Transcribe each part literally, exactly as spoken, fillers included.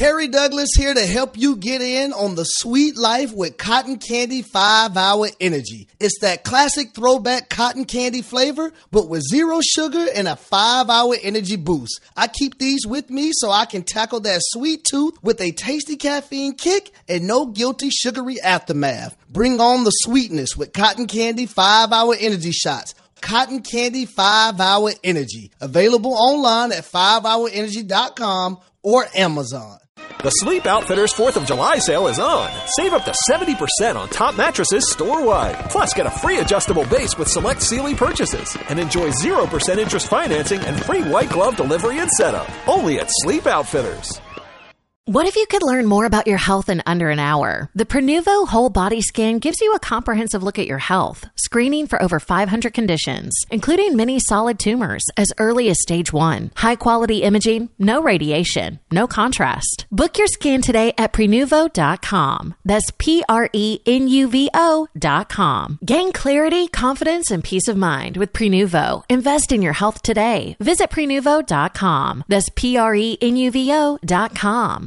Harry Douglas here to help you get in on the sweet life with Cotton Candy five hour Energy. It's that classic throwback cotton candy flavor, but with zero sugar and a five hour energy boost. I keep these with me so I can tackle that sweet tooth with a tasty caffeine kick and no guilty sugary aftermath. Bring on the sweetness with Cotton Candy five hour Energy shots. Cotton Candy five hour Energy. Available online at five hour energy dot com or Amazon. The Sleep Outfitters fourth of July sale is on. Save up to seventy percent on top mattresses store-wide. Plus, get a free adjustable base with select Sealy purchases. And enjoy zero percent interest financing and free white glove delivery and setup. Only at Sleep Outfitters. What if you could learn more about your health in under an hour? The Prenuvo Whole Body Scan gives you a comprehensive look at your health, screening for over five hundred conditions, including many solid tumors as early as stage one. High-quality imaging, no radiation, no contrast. Book your scan today at Prenuvo dot com. That's P R E N U V O dot com. Gain clarity, confidence, and peace of mind with Prenuvo. Invest in your health today. Visit Prenuvo dot com. That's P R E N U V O dot com.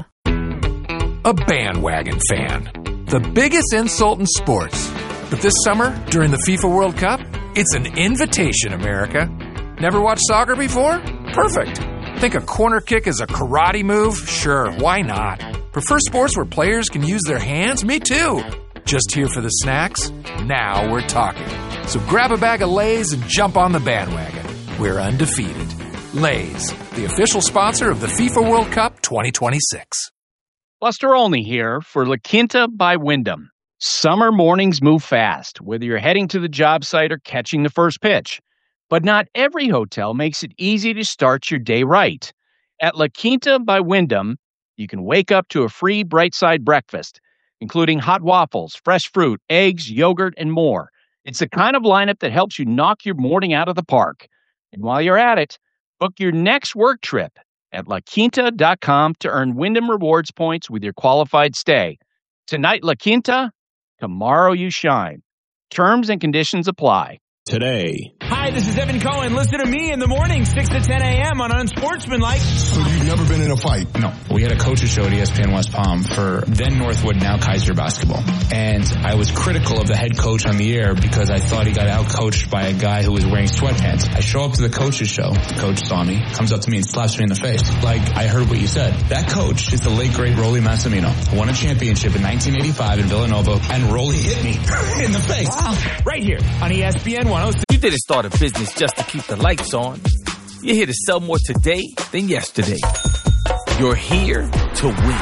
A bandwagon fan. The biggest insult in sports. But this summer, during the FIFA World Cup, it's an invitation, America. Never watched soccer before? Perfect. Think a corner kick is a karate move? Sure, why not? Prefer sports where players can use their hands? Me too. Just here for the snacks? Now we're talking. So grab a bag of Lay's and jump on the bandwagon. We're undefeated. Lay's, the official sponsor of the FIFA World Cup twenty twenty-six. Buster Olney here for La Quinta by Wyndham. Summer mornings move fast, whether you're heading to the job site or catching the first pitch. But not every hotel makes it easy to start your day right. At La Quinta by Wyndham, you can wake up to a free Bright Side breakfast, including hot waffles, fresh fruit, eggs, yogurt, and more. It's the kind of lineup that helps you knock your morning out of the park. And while you're at it, book your next work trip at La Quinta dot com to earn Wyndham Rewards points with your qualified stay. Tonight, La Quinta, tomorrow you shine. Terms and conditions apply. Today. Hi, this is Evan Cohen. Listen to me in the morning, six to ten a.m. on Unsportsmanlike. So you've never been in a fight? No. We had a coaches show at E S P N West Palm for then Northwood, now Kaiser basketball. And I was critical of the head coach on the air because I thought he got out-coached by a guy who was wearing sweatpants. I show up to the coaches show. The coach saw me, comes up to me and slaps me in the face. Like, I heard what you said. That coach is the late, great Rolly Massimino. Won a championship in nineteen eighty-five in Villanova, and Rolly hit me in the face. Wow. Right here on E S P N one oh six. You didn't start a business just to keep the lights on. You're here to sell more today than yesterday. You're here to win.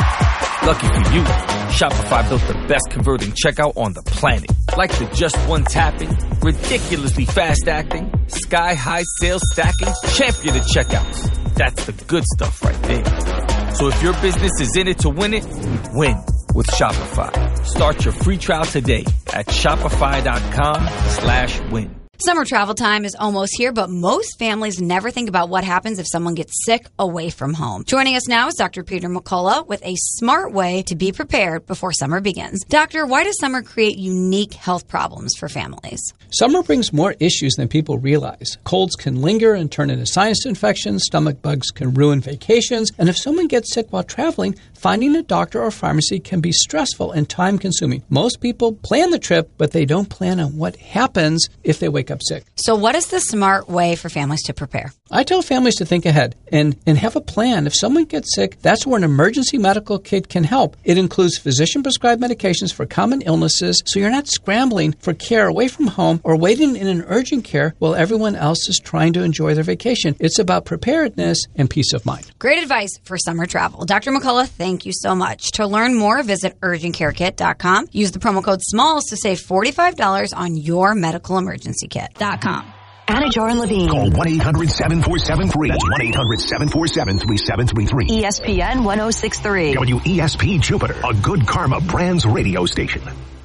Lucky for you, Shopify built the best converting checkout on the planet. Like the just one tapping, ridiculously fast acting, sky-high sales stacking, champion of checkouts. That's the good stuff right there. So if your business is in it to win it, win with Shopify. Start your free trial today at shopify.com slash win. Summer travel time is almost here, but most families never think about what happens if someone gets sick away from home. Joining us now is Doctor Peter McCullough with a smart way to be prepared before summer begins. Doctor, why does summer create unique health problems for families? Summer brings more issues than people realize. Colds can linger and turn into sinus infections, stomach bugs can ruin vacations, and if someone gets sick while traveling, finding a doctor or pharmacy can be stressful and time-consuming. Most people plan the trip, but they don't plan on what happens if they wake up sick. So what is the smart way for families to prepare? I tell families to think ahead and, and have a plan. If someone gets sick, that's where an emergency medical kit can help. It includes physician-prescribed medications for common illnesses, so you're not scrambling for care away from home or waiting in an urgent care while everyone else is trying to enjoy their vacation. It's about preparedness and peace of mind. Great advice for summer travel. Doctor McCullough, thank you so much. To learn more, visit urgent care kit dot com. Use the promo code SMALLS to save forty-five dollars on your medical emergency kit dot com. Anna Joran Levine. Call one eight hundred seven four seven three. one eight hundred seven four seven three seven three three. E S P N one oh six point three. W E S P Jupiter, a Good Karma Brands radio station.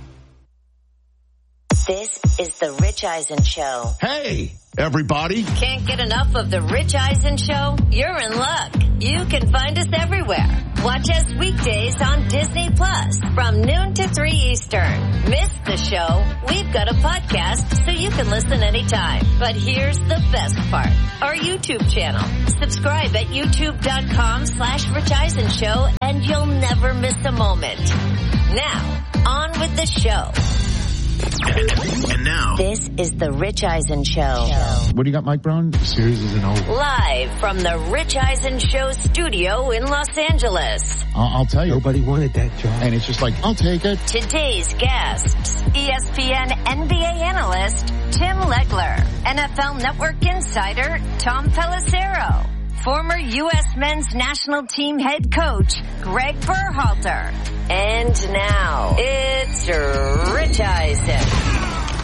This is the Rich Eisen Show. Hey, everybody. Can't get enough of the Rich Eisen Show? You're in luck. You can find us everywhere. Watch us weekdays on Disney Plus from noon to three Eastern. Miss the show? We've got a podcast so you can listen anytime. But here's the best part. Our YouTube channel. Subscribe at youtube.com slash Rich Eisen Show and you'll never miss a moment. Now, on with the show. And now, this is the Rich Eisen Show. What do you got, Mike Brown? The series isn't over. Live from the Rich Eisen Show studio in Los Angeles. I'll, I'll tell you. Nobody wanted that job. And it's just like, I'll take it. Today's guests, E S P N N B A analyst Tim Legler, N F L Network insider Tom Pelissero, former U S men's national team head coach Greg Berhalter. And now, it's Rich Eisen.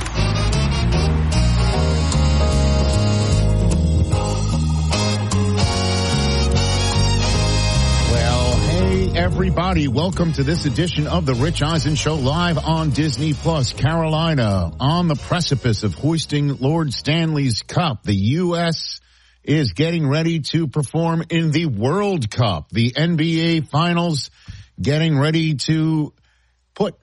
Everybody, welcome to this edition of the Rich Eisen Show, live on Disney Plus. Carolina on the precipice of hoisting Lord Stanley's Cup. The U S is getting ready to perform in the World Cup. The N B A Finals getting ready to put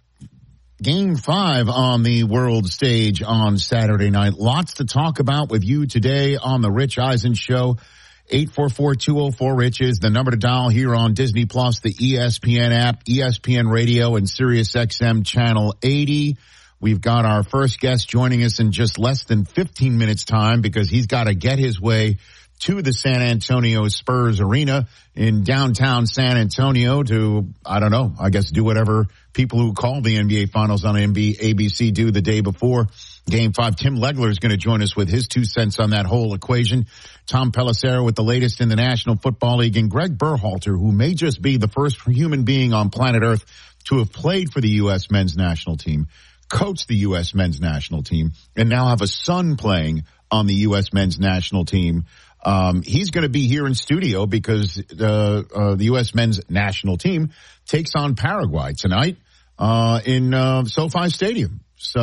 Game five on the world stage on Saturday night. Lots to talk about with you today on the Rich Eisen Show. eight four four, two oh four, RICH is the number to dial here on Disney Plus, the E S P N app, E S P N Radio, and Sirius X M Channel eighty. We've got our first guest joining us in just less than fifteen minutes time because he's got to get his way to the San Antonio Spurs Arena in downtown San Antonio to, I don't know, I guess do whatever people who call the N B A Finals on A B C do the day before Game five. Tim Legler is going to join us with his two cents on that whole equation. Tom Pelissero with the latest in the National Football League, and Greg Berhalter, who may just be the first human being on planet Earth to have played for the U S men's national team, coached the U S men's national team, and now have a son playing on the U S men's national team. Um, he's going to be here in studio because uh, uh, the U S men's national team takes on Paraguay tonight uh, in uh, SoFi Stadium.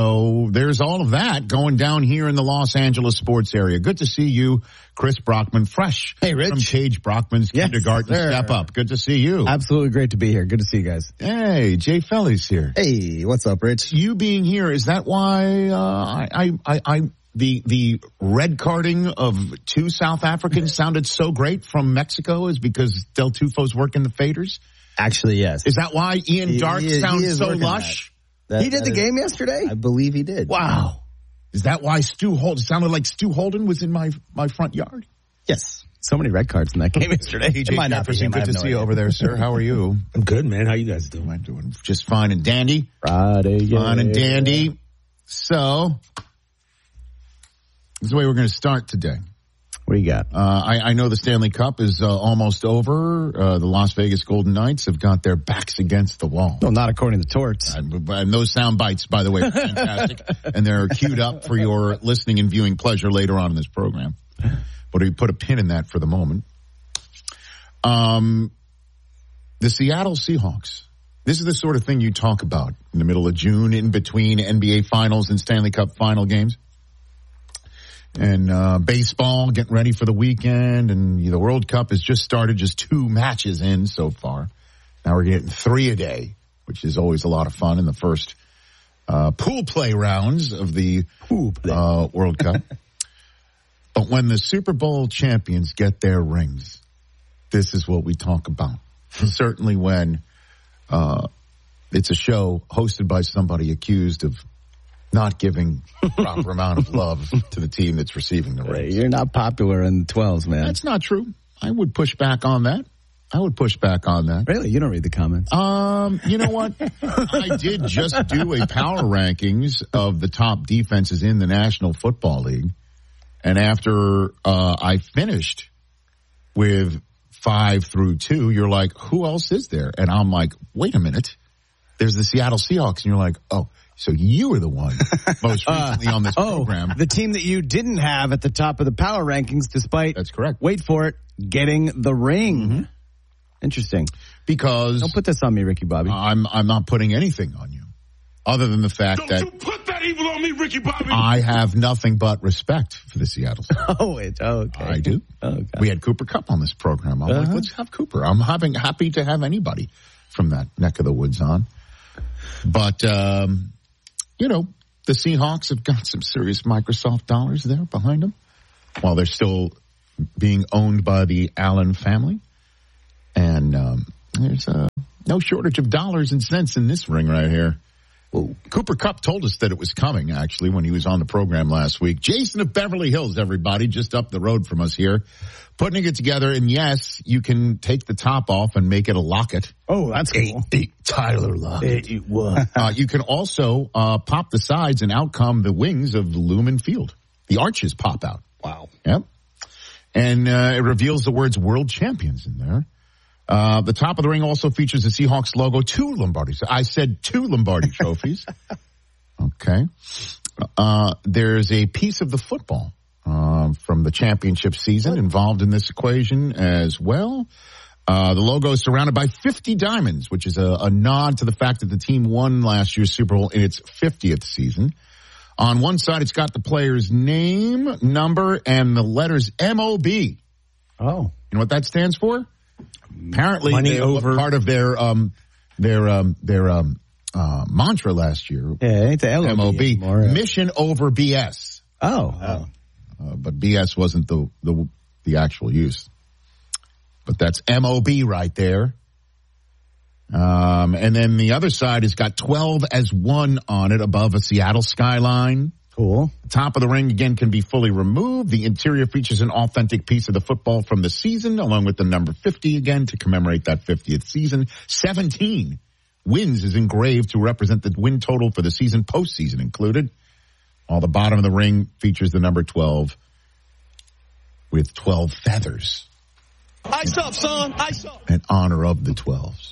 So there's all of that going down here in the Los Angeles sports area. Good to see you, Chris Brockman, fresh hey, Rich. from Cage Brockman's yes, kindergarten sir. Step Up. Good to see you. Absolutely great to be here. Good to see you guys. Hey, Jay Felly's here. Hey, what's up, Rich? You being here, is that why uh, I, I, I, the the red carding of two South Africans sounded so great from Mexico is because Del Tufo's working the faders? Actually, yes. Is that why Ian he, Dark he, sounds he so lush? That, he did the is, game yesterday? I believe he did. Wow. Is that why Stu Holden, sounded like Stu Holden was in my my front yard? Yes. So many red cards in that game yesterday. P J Jefferson, good to see you over there, sir. How are you? I'm good, man. How you guys doing? I'm doing just fine and dandy. Friday, yeah. Fine and dandy. So, this is the way we're going to start today. What do you got? Uh, I, I know the Stanley Cup is uh, almost over. Uh, the Las Vegas Golden Knights have got their backs against the wall. No, not according to Torts. Uh, and those sound bites, by the way, are fantastic. And they're queued up for your listening and viewing pleasure later on in this program. But we put a pin in that for the moment. Um, the Seattle Seahawks. This is the sort of thing you talk about in the middle of June, in between N B A Finals and Stanley Cup final games. And uh baseball, getting ready for the weekend, and the World Cup has just started, just two matches in so far. Now we're getting three a day, which is always a lot of fun in the first uh pool play rounds of the uh World Cup. But when the Super Bowl champions get their rings, this is what we talk about. Certainly when uh it's a show hosted by somebody accused of not giving proper amount of love to the team that's receiving the rings. You're not popular in the twelves, man. That's not true. I would push back on that. I would push back on that. Really? You don't read the comments? Um, you know what? I did just do a power rankings of the top defenses in the National Football League. And after uh, I finished with five through two, you're like, who else is there? And I'm like, wait a minute. There's the Seattle Seahawks. And you're like, oh. So you were the one most recently uh, on this oh, program. The team that you didn't have at the top of the power rankings, despite, that's correct. Wait for it, getting the ring. Mm-hmm. Interesting. Because don't put this on me, Ricky Bobby. I'm I'm not putting anything on you, other than the fact don't that you put that evil on me, Ricky Bobby. I have nothing but respect for the Seattle Seahawks. Oh, it's okay. I do. Okay. We had Cooper Kupp on this program. I'm uh-huh. like, let's have Cooper. I'm having happy to have anybody. from that neck of the woods on. But, um, you know, the Seahawks have got some serious Microsoft dollars there behind them while they're still being owned by the Allen family. And um, there's uh, no shortage of dollars and cents in this ring right here. Well, Cooper Kupp told us that it was coming, actually, when he was on the program last week. Jason of Beverly Hills, everybody, just up the road from us here, putting it together. And, yes, you can take the top off and make it a locket. Oh, that's cool. Eight, eight Tyler Lockett. It, it was. Uh, you can also uh, pop the sides, and out come the wings of Lumen Field. The arches pop out. Wow. Yep. And uh, it reveals the words World Champions in there. Uh, the top of the ring also features the Seahawks logo, two Lombardi. I said two Lombardi trophies. Okay. Uh, there's a piece of the football uh, from the championship season involved in this equation as well. Uh, the logo is surrounded by fifty diamonds, which is a, a nod to the fact that the team won last year's Super Bowl in its fiftieth season. On one side, it's got the player's name, number, and the letters M O B. Oh. You know what that stands for? Apparently, Money they, over. part of their um, their um, their um, uh, mantra last year. Yeah, it ain't the L O B M O B, anymore. mission over B S. Oh, uh, uh, but B S wasn't the, the the actual use. But that's M O B right there. Um, and then the other side has got twelve as one on it above a Seattle skyline. Cool. The top of the ring, again, can be fully removed. The interior features an authentic piece of the football from the season, along with the number fifty, again, to commemorate that fiftieth season. seventeen wins is engraved to represent the win total for the season, postseason included. While the bottom of the ring features the number twelve with twelve feathers. Ice up, son. Ice up. In honor of the twelves.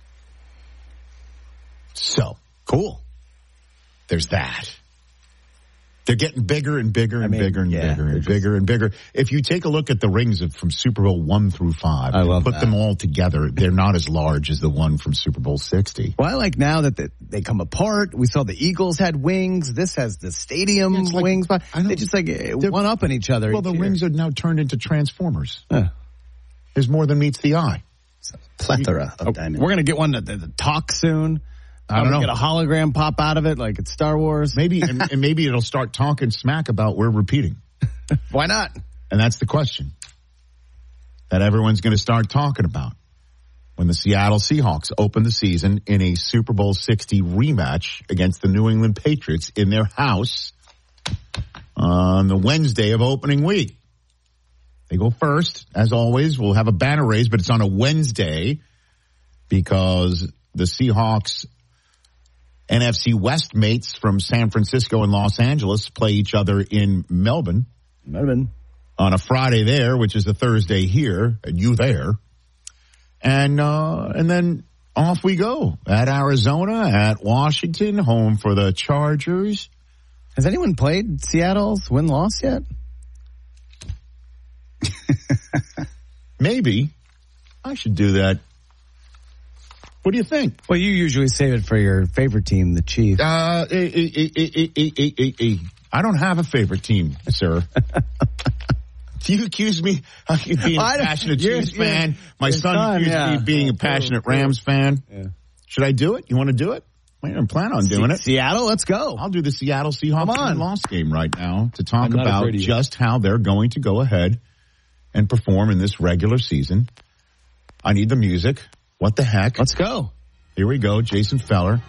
So, cool. There's that. They're getting bigger and bigger and I mean, bigger and yeah, bigger and just, bigger and bigger. If you take a look at the rings of, from Super Bowl one through five, I love put that. them all together, they're not as large as the one from Super Bowl sixty. Well, I like now that they, they come apart. We saw the Eagles had wings. This has the stadium yeah, like, wings. They just like one up in each other. Well, the year. Rings are now turned into Transformers. Uh. There's more than meets the eye. It's a plethora you, of oh, diamonds. We're going to get one that, that talks soon. I don't know. Get a hologram pop out of it like it's Star Wars. Maybe, and, and maybe it'll start talking smack about we're repeating. Why not? And that's the question that everyone's going to start talking about when the Seattle Seahawks open the season in a Super Bowl sixty rematch against the New England Patriots in their house on the Wednesday of opening week. They go first, as always. We'll have a banner raise, but it's on a Wednesday because the Seahawks N F C West mates from San Francisco and Los Angeles play each other in Melbourne. Melbourne. On a Friday there, which is a Thursday here, and you there. And, uh, and then off we go at Arizona, at Washington, home for the Chargers. Has anyone played Seattle's win-loss yet? Maybe. I should do that. What do you think? Well, you usually save it for your favorite team, the Chiefs. Uh, eh, eh, eh, eh, eh, eh, eh, eh. I don't have a favorite team, sir. Do you accuse me of being a passionate Chiefs fan? My son, son accused yeah. me of being a passionate oh, Rams fan. Yeah. Should I do it? You want to do it? I don't plan on doing Se- it. Seattle, let's go. I'll do the Seattle Seahawks loss game right now to talk about just how they're going to go ahead and perform in this regular season. I need the music. What the heck? Let's go. Here we go. Jason Feller.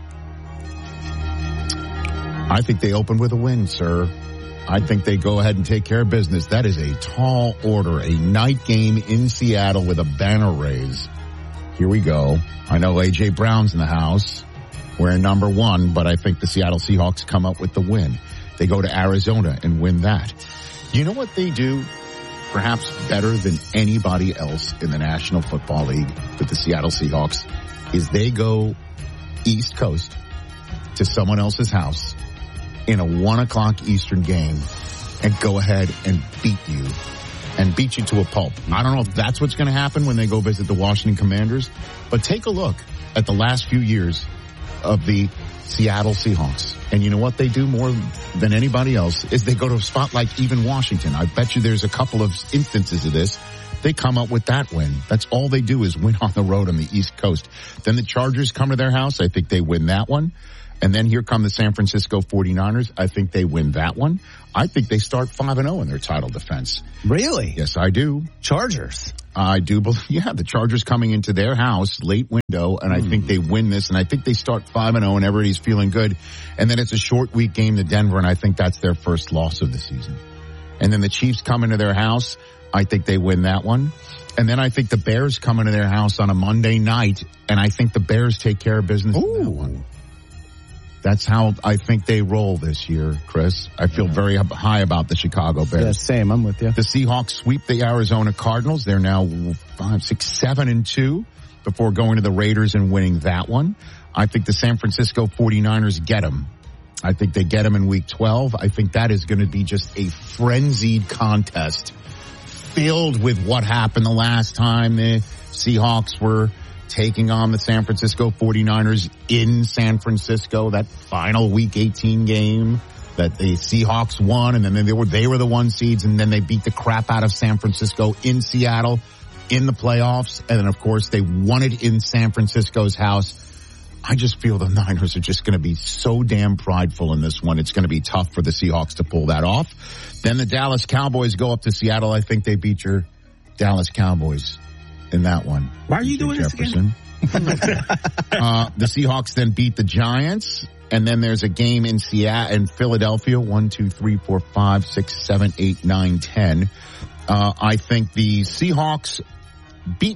I think they open with a win, sir. I think they go ahead and take care of business. That is a tall order. A night game in Seattle with a banner raise. Here we go. I know A J Brown's in the house. We're number one, but I think the Seattle Seahawks come up with the win. They go to Arizona and win that. You know what they do? Perhaps better than anybody else in the National Football League with the Seattle Seahawks is they go East Coast to someone else's house in a one o'clock Eastern game and go ahead and beat you and beat you to a pulp. I don't know if that's what's going to happen when they go visit the Washington Commanders, but take a look at the last few years of the Seattle Seahawks. And you know what they do more than anybody else is they go to a spot like even Washington. I bet you there's a couple of instances of this. They come up with that win. That's all they do is win on the road on the East Coast. Then the Chargers come to their house. I think they win that one. And then here come the San Francisco forty-niners. I think they win that one. I think they start five and oh in their title defense. Really? Yes, I do. Chargers. I do believe, yeah, the Chargers coming into their house, late window, and I mm. think they win this, and I think they start five and oh, and everybody's feeling good. And then it's a short week game to Denver, and I think that's their first loss of the season. And then the Chiefs come into their house. I think they win that one. And then I think the Bears come into their house on a Monday night, and I think the Bears take care of business in that one. That's how I think they roll this year, Chris. I feel yeah. very high about the Chicago Bears. Yeah, same. I'm with you. The Seahawks sweep the Arizona Cardinals. They're now five, six, seven, and two before going to the Raiders and winning that one. I think the San Francisco forty-niners get them. I think they get them in week twelve. I think that is going to be just a frenzied contest filled with what happened the last time the Seahawks were taking on the San Francisco forty-niners in San Francisco, that final week eighteen game that the Seahawks won, and then they were they were the one seeds, and then they beat the crap out of San Francisco in Seattle in the playoffs, and then of course they won it in San Francisco's house. I just feel the Niners are just going to be so damn prideful in this one. It's going to be tough for the Seahawks to pull that off. Then the Dallas Cowboys go up to Seattle. I think they beat your Dallas Cowboys in that one. Why are you doing Jefferson. this again? uh, the Seahawks then beat the Giants, and then there's a game in Seattle and Philadelphia. One, two, three, four, five, six, seven, eight, nine, ten. Uh, I think the Seahawks beat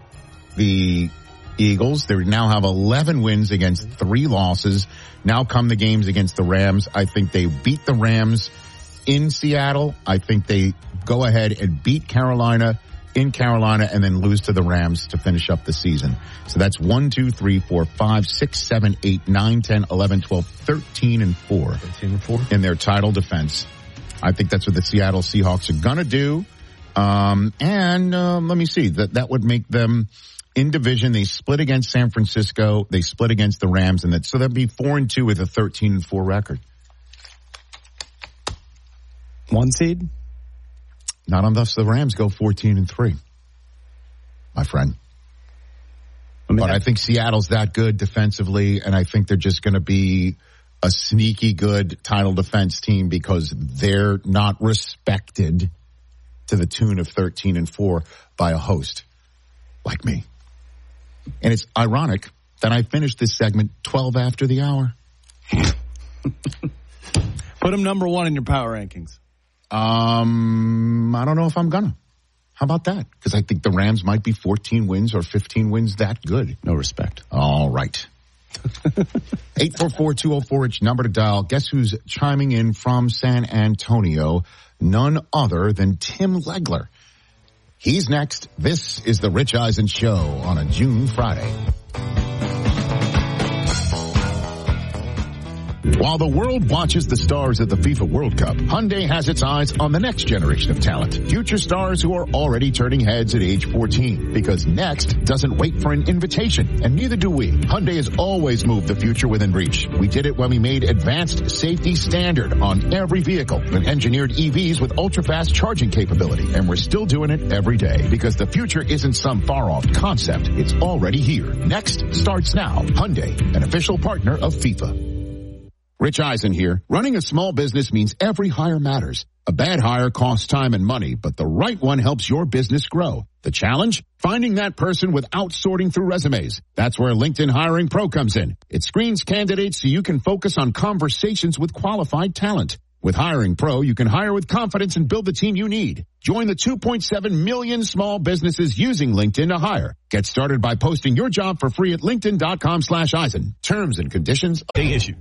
the Eagles. They now have eleven wins against three losses. Now come the games against the Rams. I think they beat the Rams in Seattle. I think they go ahead and beat Carolina in Carolina and then lose to the Rams to finish up the season. So that's one, two, three, four, five, six, seven, eight, nine, ten, eleven, twelve, thirteen, and four. thirteen and four. In their title defense. I think that's what the Seattle Seahawks are going to do. Um, and um, let me see. That that would make them in division. They split against San Francisco. They split against the Rams. and that So that'd be four and two with a thirteen and four record. One seed? Not unless the Rams go fourteen and three, my friend. I mean, but I think Seattle's that good defensively, and I think they're just going to be a sneaky good title defense team because they're not respected to the tune of thirteen and four by a host like me. And it's ironic that I finished this segment twelve after the hour. Put them number one in your power rankings. Um, I don't know if I'm gonna. How about that? Because I think the Rams might be fourteen wins or fifteen wins that good. No respect. All right. eight four four, two oh four, it's number to dial. Guess who's chiming in from San Antonio? None other than Tim Legler. He's next. This is the Rich Eisen Show on a June Friday. While the world watches the stars at the FIFA World Cup, Hyundai has its eyes on the next generation of talent. Future stars who are already turning heads at age fourteen. Because next doesn't wait for an invitation, and neither do we. Hyundai has always moved the future within reach. We did it when we made advanced safety standard on every vehicle and engineered E Vs with ultra-fast charging capability. And we're still doing it every day because the future isn't some far-off concept. It's already here. Next starts now. Hyundai, an official partner of FIFA. Rich Eisen here. Running a small business means every hire matters. A bad hire costs time and money, but the right one helps your business grow. The challenge? Finding that person without sorting through resumes. That's where LinkedIn Hiring Pro comes in. It screens candidates so you can focus on conversations with qualified talent. With Hiring Pro, you can hire with confidence and build the team you need. Join the two point seven million small businesses using LinkedIn to hire. Get started by posting your job for free at linkedin.com slash Eisen. Terms and conditions. Big issue.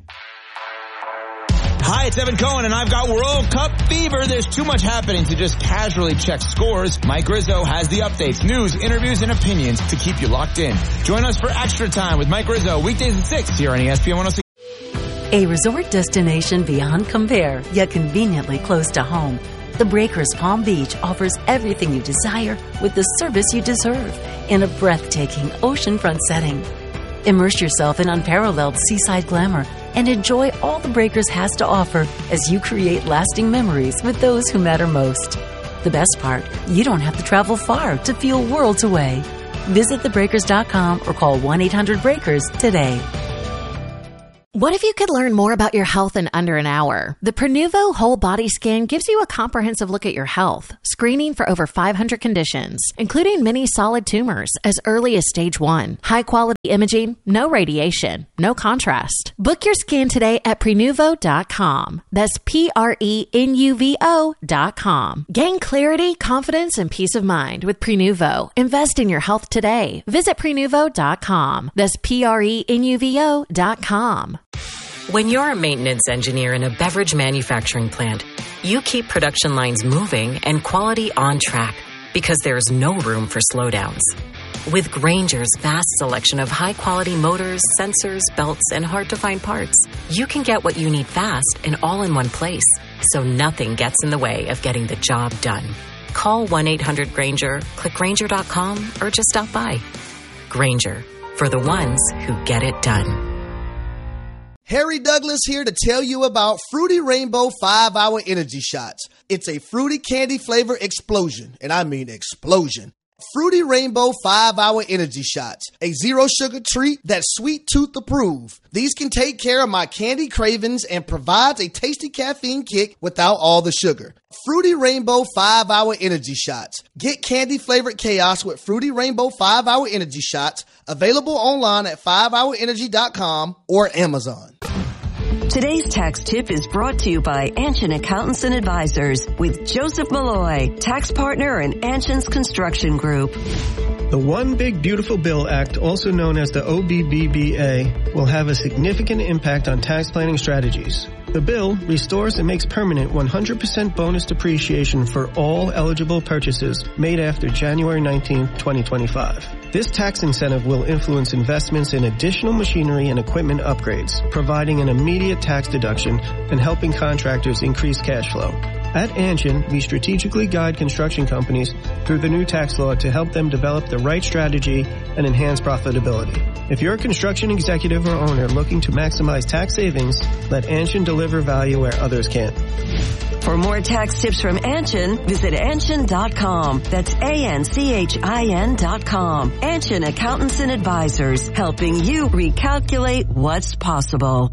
Hi, it's Evan Cohen, and I've got World Cup fever. There's too much happening to just casually check scores. Mike Rizzo has the updates, news, interviews, and opinions to keep you locked in. Join us for Extra Time with Mike Rizzo, weekdays at six here on E S P N one oh six. A resort destination beyond compare, yet conveniently close to home. The Breakers Palm Beach offers everything you desire with the service you deserve in a breathtaking oceanfront setting. Immerse yourself in unparalleled seaside glamour and enjoy all the Breakers has to offer as you create lasting memories with those who matter most. The best part, you don't have to travel far to feel worlds away. Visit the breakers dot com or call one eight hundred breakers today. What if you could learn more about your health in under an hour? The Prenuvo Whole Body Scan gives you a comprehensive look at your health, screening for over five hundred conditions, including many solid tumors as early as stage one. High quality imaging, no radiation, no contrast. Book your scan today at Prenuvo dot com. That's P R E N U V O dot com. Gain clarity, confidence, and peace of mind with Prenuvo. Invest in your health today. Visit Prenuvo dot com. That's P R E N U V O dot com. When you're a maintenance engineer in a beverage manufacturing plant, you keep production lines moving and quality on track because there's no room for slowdowns. With Grainger's vast selection of high-quality motors, sensors, belts, and hard-to-find parts, you can get what you need fast and all in one place, so nothing gets in the way of getting the job done. Call one eight hundred Grainger, click Grainger dot com, or just stop by. Grainger, for the ones who get it done. Harry Douglas here to tell you about Fruity Rainbow five hour Energy Shots. It's a fruity candy flavor explosion, and I mean explosion. Fruity Rainbow five hour Energy Shots, a zero sugar treat that's sweet tooth approved. These can take care of my candy cravings and provides a tasty caffeine kick without all the sugar. Fruity Rainbow five hour Energy Shots. Get candy flavored chaos with Fruity Rainbow five hour Energy Shots, available online at five hour energy dot com or Amazon. Today's tax tip is brought to you by Anshin Accountants and Advisors with Joseph Malloy, tax partner in Anshin's Construction Group. The One Big Beautiful Bill Act, also known as the O B B B A, will have a significant impact on tax planning strategies. The bill restores and makes permanent one hundred percent bonus depreciation for all eligible purchases made after January nineteenth, twenty twenty-five. This tax incentive will influence investments in additional machinery and equipment upgrades, providing an immediate tax deduction and helping contractors increase cash flow. At Anshin, we strategically guide construction companies through the new tax law to help them develop the right strategy and enhance profitability. If you're a construction executive or owner looking to maximize tax savings, let Anshin deliver value where others can't. For more tax tips from Anshin, visit Anshin dot com. That's A N C H I N dot com. Anshin Accountants and Advisors, helping you recalculate what's possible.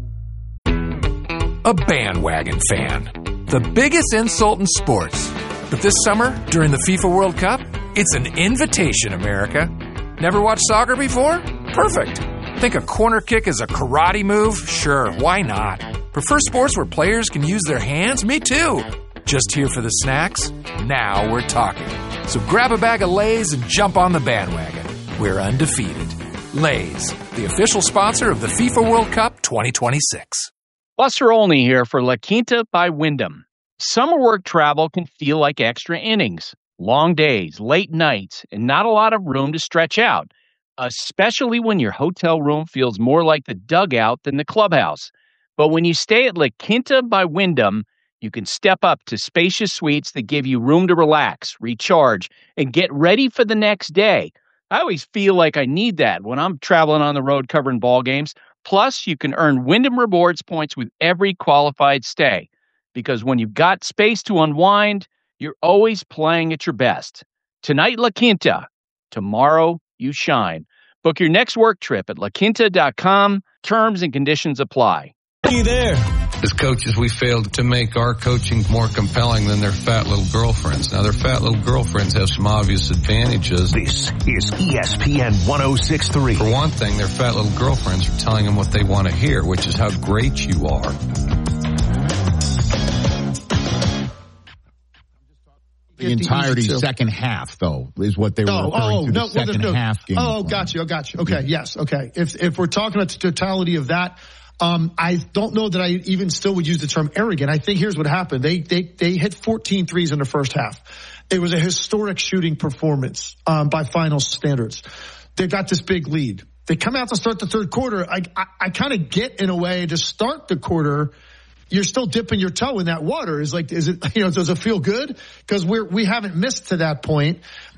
A bandwagon fan. The biggest insult in sports. But this summer, during the FIFA World Cup, it's an invitation, America. Never watched soccer before? Perfect. Think a corner kick is a karate move? Sure, why not? Prefer sports where players can use their hands? Me too. Just here for the snacks? Now we're talking. So grab a bag of Lay's and jump on the bandwagon. We're undefeated. Lay's, the official sponsor of the FIFA World Cup twenty twenty-six. Buster Olney here for La Quinta by Wyndham. Summer work travel can feel like extra innings. Long days, late nights, and not a lot of room to stretch out, especially when your hotel room feels more like the dugout than the clubhouse. But when you stay at La Quinta by Wyndham, you can step up to spacious suites that give you room to relax, recharge, and get ready for the next day. I always feel like I need that when I'm traveling on the road covering ball games. Plus, you can earn Wyndham Rewards points with every qualified stay. Because when you've got space to unwind, you're always playing at your best. Tonight, La Quinta. Tomorrow, you shine. Book your next work trip at la quinta dot com. Terms and conditions apply. You there? As coaches, we failed to make our coaching more compelling than their fat little girlfriends. Now, their fat little girlfriends have some obvious advantages. This is E S P N one oh six point three. For one thing, their fat little girlfriends are telling them what they want to hear, which is how great you are. The entirety second half, though, is what they were oh, referring oh, to, the no, second well, no, half game. Oh, got you, got you. Okay, yes, okay. If if we're talking about the totality of that, um, I don't know that I even still would use the term arrogant. I think here's what happened. They they they hit fourteen threes in the first half. It was a historic shooting performance um, by final standards. They got this big lead. They come out to start the third quarter. I I, I kind of get, in a way, to start the quarter, you're still dipping your toe in that water. Is like, is it, you know, does it feel good? Because we're, we haven't missed to that point.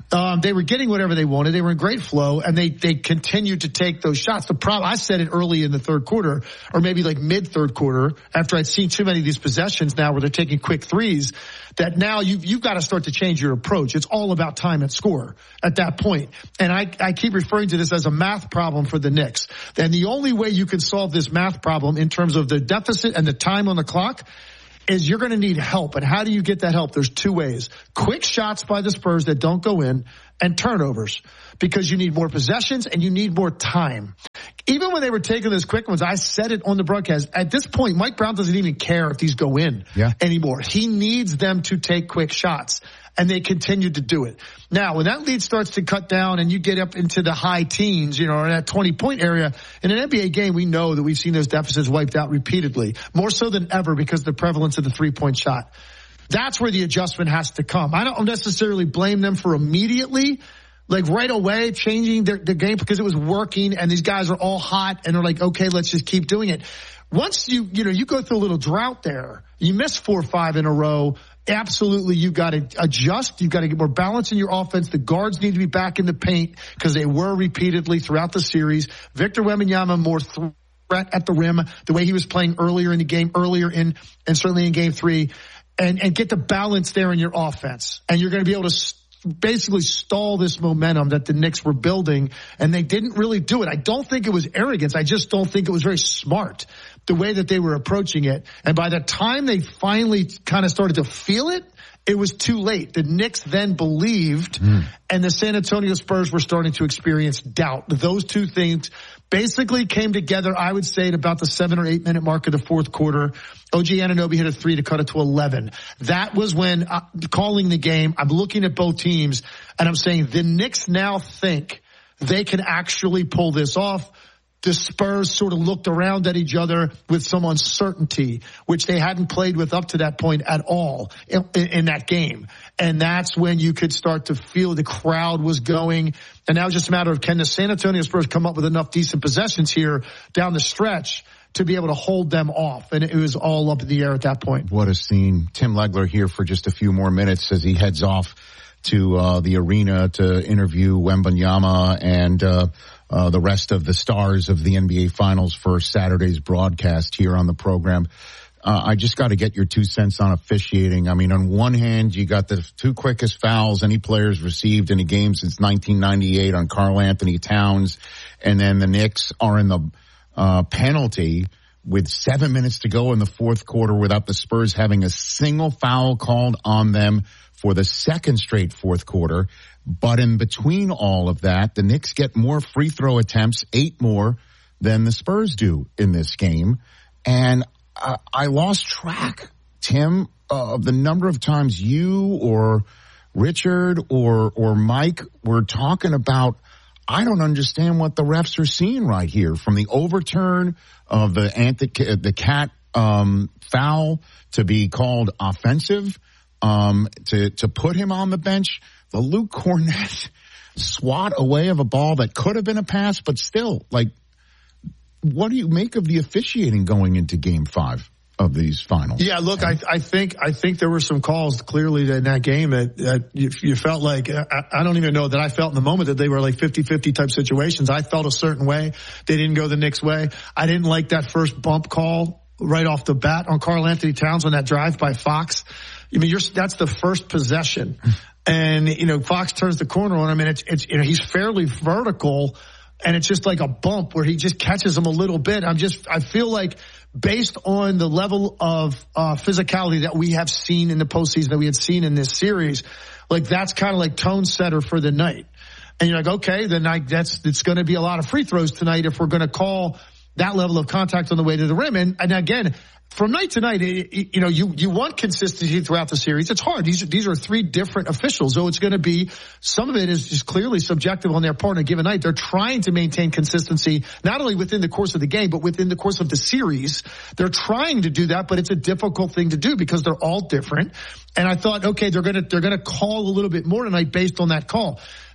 Um, they were getting whatever they wanted. They were in great flow, and they they continued to take those shots. The problem, I said it early in the third quarter, or maybe like mid third quarter, after I'd seen too many of these possessions now where they're taking quick threes, that now you've you've got to start to change your approach. It's all about time and score at that point. And I I keep referring to this as a math problem for the Knicks. And the only way you can solve this math problem in terms of the deficit and the time on the clock is you're going to need help. And how do you get that help? There's two ways. Quick shots by the Spurs that don't go in, and turnovers, because you need more possessions and you need more time. Even when they were taking those quick ones, I said it on the broadcast, at this point, Mike Brown doesn't even care if these go in yeah. anymore. He needs them to take quick shots, and they continue to do it. Now, when that lead starts to cut down and you get up into the high teens, you know, or that twenty-point area, in an N B A game, we know that we've seen those deficits wiped out repeatedly, more so than ever because of the prevalence of the three-point shot. That's where the adjustment has to come. I don't necessarily blame them for immediately, like right away, changing their, their game because it was working and these guys are all hot and they're like, okay, let's just keep doing it. Once you, you know, you go through a little drought there, you miss four or five in a row, absolutely you've got to adjust. You've got to get more balance in your offense. The guards need to be back in the paint because they were repeatedly throughout the series. Victor Wembanyama more threat at the rim, the way he was playing earlier in the game, earlier in, and certainly in game three. And, and get the balance there in your offense. And you're going to be able to st- basically stall this momentum that the Knicks were building. And they didn't really do it. I don't think it was arrogance. I just don't think it was very smart, the way that they were approaching it. And by the time they finally kind of started to feel it, it was too late. The Knicks then believed, mm. and the San Antonio Spurs were starting to experience doubt. Those two things basically came together, I would say, at about the seven or eight minute mark of the fourth quarter. O G Anunoby hit a three to cut it to eleven. That was when, uh, calling the game, I'm looking at both teams, and I'm saying the Knicks now think they can actually pull this off. The Spurs sort of looked around at each other with some uncertainty, which they hadn't played with up to that point at all in, in that game. And that's when you could start to feel the crowd was going. And now it's just a matter of, can the San Antonio Spurs come up with enough decent possessions here down the stretch to be able to hold them off? And it was all up in the air at that point. What a scene. Tim Legler here for just a few more minutes as he heads off to uh, the arena to interview Wembanyama and uh Uh, the rest of the stars of the N B A Finals for Saturday's broadcast here on the program. Uh, I just got to get your two cents on officiating. I mean, on one hand, you got the two quickest fouls any players received in a game since nineteen ninety-eight on Karl Anthony Towns. And then the Knicks are in the uh, penalty with seven minutes to go in the fourth quarter without the Spurs having a single foul called on them for the second straight fourth quarter. But in between all of that, the Knicks get more free throw attempts, eight more than the Spurs do in this game. And uh, I lost track, Tim, uh, of the number of times you or Richard or or Mike were talking about, I don't understand what the refs are seeing right here, from the overturn of the anti- the cat um, foul to be called offensive, um, to to put him on the bench. The Luke Cornett swat away of a ball that could have been a pass, but still, like, what do you make of the officiating going into game five of these finals? Yeah, look, I, I think I think there were some calls clearly in that game that, that you, you felt like, I, I don't even know that I felt in the moment that they were like fifty-fifty type situations. I felt a certain way. They didn't go the Knicks' way. I didn't like that first bump call right off the bat on Karl Anthony Towns on that drive by Fox. I mean, you're, that's the first possession. And, you know, Fox turns the corner on him, and it's, it's, you know, he's fairly vertical, and it's just like a bump where he just catches him a little bit. I'm just, I feel like based on the level of uh, physicality that we have seen in the postseason, that we had seen in this series, like that's kind of like tone setter for the night. And you're like, okay, then I, that's, it's going to be a lot of free throws tonight if we're going to call that level of contact on the way to the rim. And, and again, from night to night, it, it, you know, you, you want consistency throughout the series. It's hard. These are, these are three different officials. So it's going to be, some of it is just clearly subjective on their part on a given night. They're trying to maintain consistency, not only within the course of the game, but within the course of the series. They're trying to do that, but it's a difficult thing to do because they're all different. And I thought, okay, they're going to, they're going to call a little bit more tonight based on that call.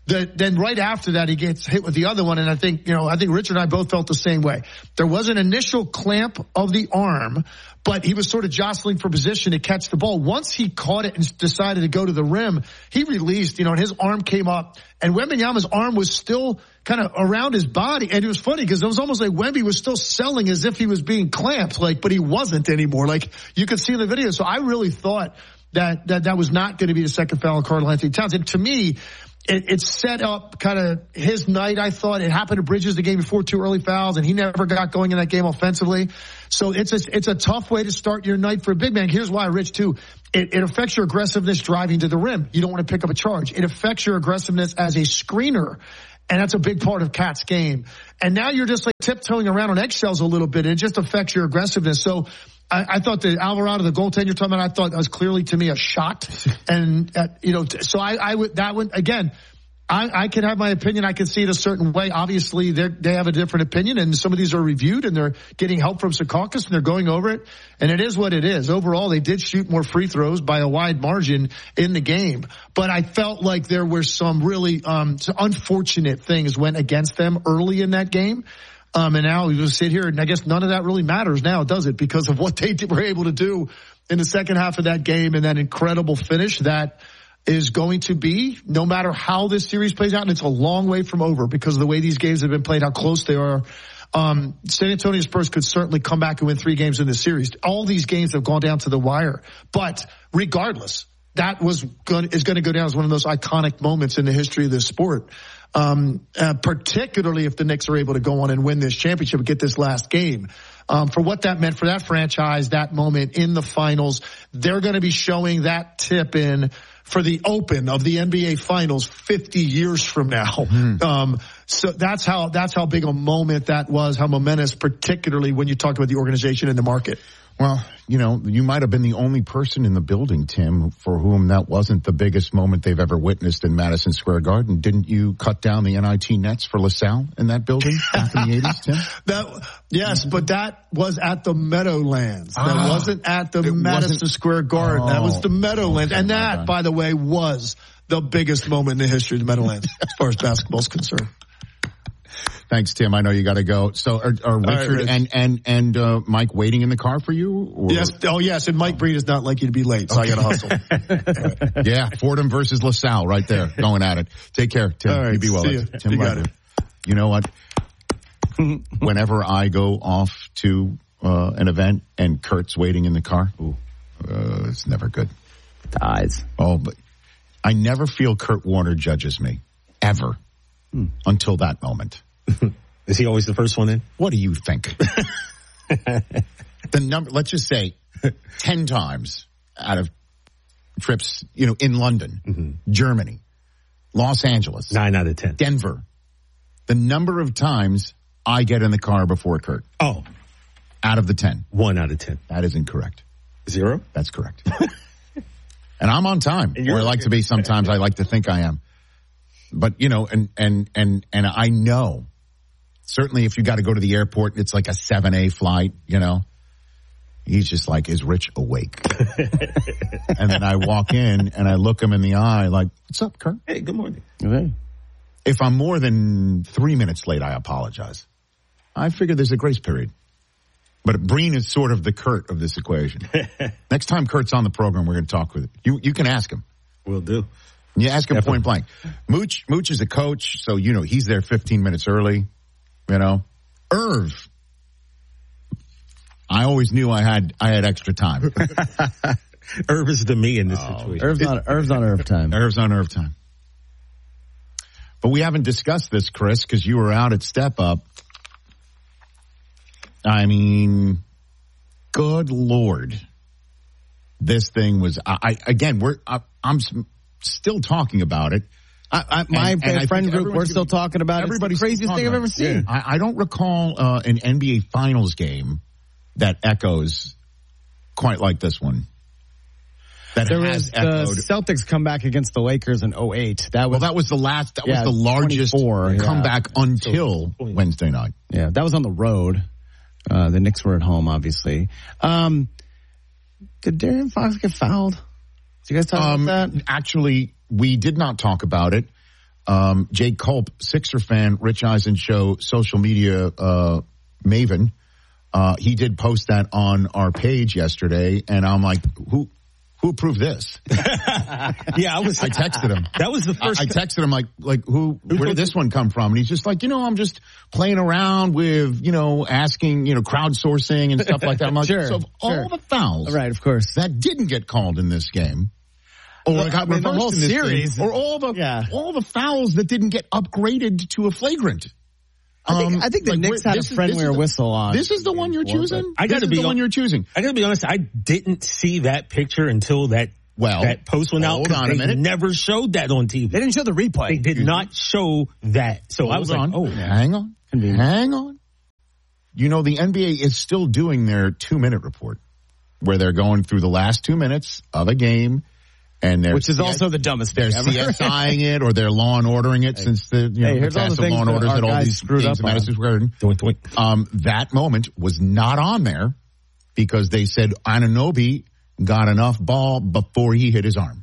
The, then right after that, he gets hit with the other one. And I think, you know, I think Richard and I both felt the same way. There was an initial clamp of the arm, but he was sort of jostling for position to catch the ball. Once he caught it and decided to go to the rim, he released, you know, and his arm came up, and Wembanyama's arm was still kind of around his body. And it was funny because it was almost like Wemby was still selling as if he was being clamped, like, but he wasn't anymore. Like, you could see in the video. So I really thought that that, that was not going to be the second foul on Karl-Anthony Towns. And to me, It, it set up kind of his night, I thought. It happened to Bridges the game before, two early fouls, and he never got going in that game offensively. So it's a, it's a tough way to start your night for a big man. Here's why, Rich, too. It, it affects your aggressiveness driving to the rim. You don't want to pick up a charge. It affects your aggressiveness as a screener. And that's a big part of Cat's game. And now you're just like tiptoeing around on eggshells a little bit. And it just affects your aggressiveness. So I, I thought the Alvarado, the goaltender you're talking about, I thought that was clearly to me a shot. And, uh, you know, so I, I would, that one, again, I, I can have my opinion. I can see it a certain way. Obviously, they they have a different opinion, and some of these are reviewed, and they're getting help from Secaucus, and they're going over it. And it is what it is. Overall, they did shoot more free throws by a wide margin in the game. But I felt like there were some really um, some unfortunate things went against them early in that game. Um, and now we just sit here, and I guess none of that really matters now, does it? Because of what they were able to do in the second half of that game and that incredible finish that is going to be, no matter how this series plays out, and it's a long way from over because of the way these games have been played, how close they are. Um, San Antonio Spurs could certainly come back and win three games in this series. All these games have gone down to the wire. But regardless, that was going, is going to go down as one of those iconic moments in the history of this sport. Um, uh, particularly if the Knicks are able to go on and win this championship and get this last game. Um, for what that meant for that franchise, that moment in the finals, they're going to be showing that tip in for the open of the N B A finals fifty years from now. Mm. Um, so that's how, that's how big a moment that was, how momentous, particularly when you talk about the organization and the market. Well, you know, you might have been the only person in the building, Tim, for whom that wasn't the biggest moment they've ever witnessed in Madison Square Garden. Didn't you cut down the N I T Nets for LaSalle in that building back in the eighties, Tim? That, yes, but that was at the Meadowlands. That Ah, wasn't at the it Madison wasn't- Square Garden. Oh, that was the Meadowlands. okay, and my that, bad. by the way, was the biggest moment in the history of the Meadowlands as far as basketball's concerned. Thanks, Tim. I know you got to go. So are, are right, Richard Rich. and, and, and uh, Mike waiting in the car for you? Or? Yes. Oh, yes. And Mike Breen does not like you to be late, so I got to hustle. Yeah, Fordham versus LaSalle right there, going at it. Take care, Tim. All right, You be well. see ya. Tim You got Ledger. You know what? Whenever I go off to uh, an event and Kurt's waiting in the car, ooh, uh, it's never good. Dies. Oh, but I never feel Kurt Warner judges me, ever, Hmm. until that moment. Is he always the first one in? What do you think? The number, let's just say, ten times out of trips, you know, in London, Mm-hmm. Germany, Los Angeles, Nine out of ten. Denver, the number of times I get in the car before Kurt. Oh, Out of the ten. one out of ten. That is incorrect. Zero? That's correct. And I'm on time. And you're- Or I like to be sometimes. I like to think I am. But, you know, and, and, and, and I know, certainly if you got to go to the airport, it's like a seven A flight, you know, he's just like, is Rich awake? And then I walk in and I look him in the eye like, what's up, Kurt? Hey, good morning. Okay. If I'm more than three minutes late, I apologize. I figure there's a grace period. But Breen is sort of the Kurt of this equation. Next time Kurt's on the program, we're going to talk with him. You, you can ask him. Will do. You ask him Definitely. point blank. Mooch, Mooch is a coach, so, you know, he's there fifteen minutes early, you know. Irv, I always knew I had, I had extra time. Irv is the me in this situation. Irv's on, Irv's on Irv time. Irv's on Irv time. But we haven't discussed this, Chris, because you were out at Step Up. I mean, good Lord. This thing was, I, I again, we're, I, I'm s- still talking about it. I, I, my And- and I friend think group, we're everyone's still gonna- talking about it. It's the everybody's still craziest talking thing I've about ever it. seen. I, I don't recall uh, an N B A Finals game that echoes quite like this one. That There has was the echoed. Celtics comeback against the Lakers in oh eight. That was Well, that was the last. That Yeah, was the largest twenty-four, yeah. comeback until Wednesday night. Yeah, that was on the road. Uh, the Knicks were at home, obviously. Um, did Darren Fox get fouled? Did you guys talk Um, about that? Actually, we did not talk about it. Um, Jake Culp, Sixer fan, Rich Eisen Show, social media uh, maven, uh, he did post that on our page yesterday, and I'm like, who who approved this? Yeah, I was. I texted him. That was the first. I, I texted him like, like who? Where did this one come from? And he's just like, you know, I'm just playing around with, you know, asking, you know, crowdsourcing and stuff like that. I'm like, Sure, so sure. all the fouls, Right, of course. that didn't get called in this game, or Well, got I mean, the reversed whole in this series- game, or all the Yeah. all the fouls that didn't get upgraded to a flagrant. I think, Um, I think the like, Knicks where- had a this is- friendlier this is the- whistle on. This is the one you're Before, choosing. I gotta this is be the on- one you're choosing. I gotta be honest. I didn't see that picture until that Well, that post went out. hold 'cause on a they minute. Never showed that on T V. They didn't show the replay. They did not show that. So I was Hold like, on. oh, hang on, hang on. You know, the N B A is still doing their two-minute report, where they're going through the last two minutes of a game, and they're Which is C S also the dumbest They're thing ever. CSIing it, or they're law and ordering it, since the you know Hey, the here's all the passive things law and that orders our that all guys these screwed games up in Madison Square Garden. doink, doink. Um, that moment was not on there because they said Anunoby got enough ball before he hit his arm.